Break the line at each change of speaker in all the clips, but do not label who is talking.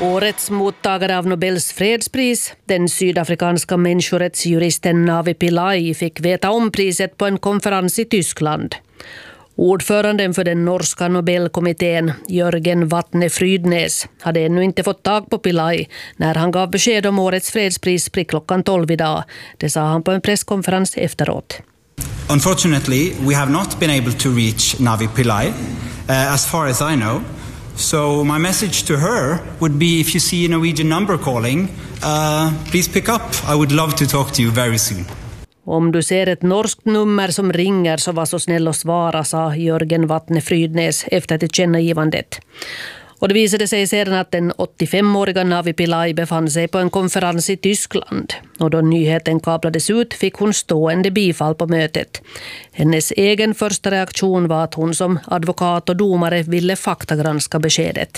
Årets mottagare av Nobels fredspris, den sydafrikanska människorättsjuristen Navi Pillay, fick veta om priset på en konferens i Tyskland. Ordföranden för den norska Nobelkommittén, Jörgen Vatne Frydnes, hade ännu inte fått tag på Pillay när han gav besked om årets fredspris klockan 12 idag. Det sa han på en presskonferens efteråt.
Unfortunately, we have not been able to reach Navi Pillay, as far as I know. So my message to her would be, if you see a Norwegian number calling, please pick up. I would love to talk to you very soon.
Om du ser ett norskt nummer som ringer så var så snäll och svara, sa Jörgen Vatne Frydnes efter tillkännagivandet. Och det visade sig sedan att den 85-åriga Navi Pillay befann sig på en konferens i Tyskland. Och då nyheten kablades ut fick hon stående bifall på mötet. Hennes egen första reaktion var att hon som advokat och domare ville faktagranska beskedet.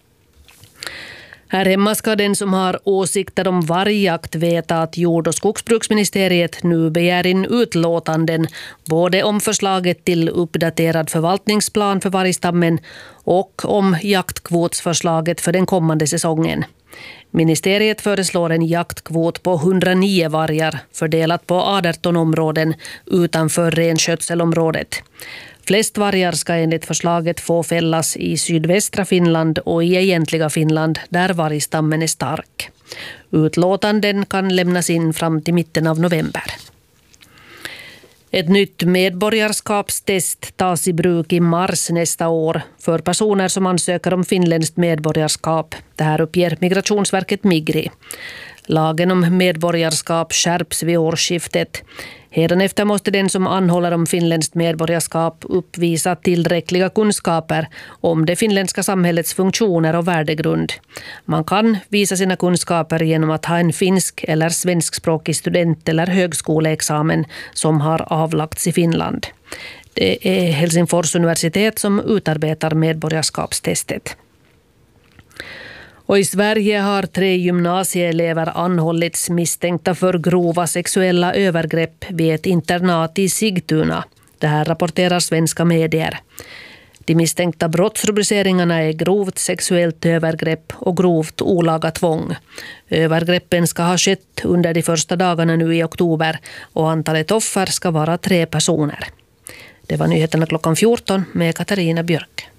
Här hemma ska den som har åsikter om vargjakt veta att jord- och skogsbruksministeriet nu begär in utlåtanden både om förslaget till uppdaterad förvaltningsplan för vargstammen och om jaktkvotsförslaget för den kommande säsongen. Ministeriet föreslår en jaktkvot på 109 vargar fördelat på 18 områden utanför renskötselområdet. Flest vargar ska enligt förslaget få fällas i sydvästra Finland och i egentliga Finland där vargstammen är stark. Utlåtanden kan lämnas in fram till mitten av november. Ett nytt medborgarskapstest tas i bruk i mars nästa år för personer som ansöker om finländskt medborgarskap. Det här uppger Migrationsverket Migri. Lagen om medborgarskap skärps vid årsskiftet. Hädanefter måste den som anhåller om finländskt medborgarskap uppvisa tillräckliga kunskaper om det finländska samhällets funktioner och värdegrund. Man kan visa sina kunskaper genom att ha en finsk eller svenskspråkig student- eller högskoleexamen som har avlagts i Finland. Det är Helsingfors universitet som utarbetar medborgarskapstestet. Och i Sverige har 3 gymnasieelever anhållits misstänkta för grova sexuella övergrepp vid ett internat i Sigtuna. Det här rapporterar svenska medier. De misstänkta brottsrubriceringarna är grovt sexuellt övergrepp och grovt olaga tvång. Övergreppen ska ha skett under de första dagarna nu i oktober och antalet offer ska vara 3 personer. Det var nyheterna klockan 14 med Katarina Björk.